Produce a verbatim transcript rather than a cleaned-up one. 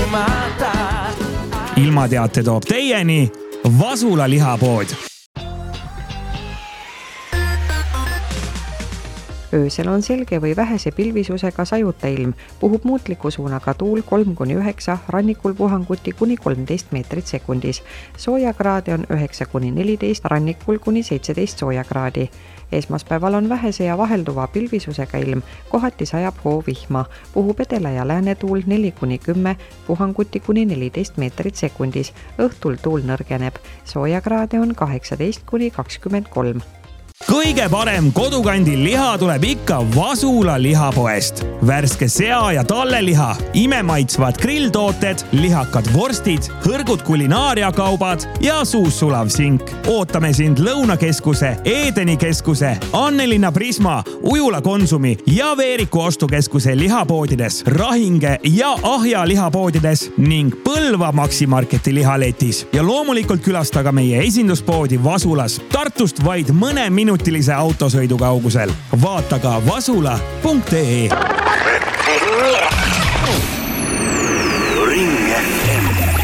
sõimata. Ilmateate toob teieni Vasula lihapood. Öösel on selge või vähese pilvisusega sajuta ilm, puhub muutliku suunaga tuul kolm kuni üheksa, rannikul puhanguti kuni kolmteist meetrit sekundis. Soojakraade on üheksa kuni neliteist, rannikul kuni seitseteist soojakraadi. Esmaspäeval on vähese ja vahelduva pilvisusega ilm, kohati sajab hoovihma, puhub edela ja lääne tuul neli kuni kümme, puhanguti kuni neliteist meetrit sekundis. Õhtul tuul nõrgeneb, soojakraade on kaheksateist kuni kakskümmend kolm. Kõige parem kodukandi liha tuleb ikka Vasula lihapoest. Värske sea- ja talleliha, imemaitsvad grilltooted, lihakad vorstid, hõrgud kulinaariakaubad ja suus sulav sink. Ootame sind Lõunakeskuse, Edeni keskuse, Annelinna Prisma, Ujula Konsumi ja Veeriku ostukeskuse lihapoodides, Rahinge ja Ahja lihapoodides ning Põlva Maximarketi lihaletis. Ja loomulikult külastaga meie esinduspoodi Vasulas, Tartust vaid mõne minuti minutilise autosõidu kaugusel. Vaata ka vasula punkt ee.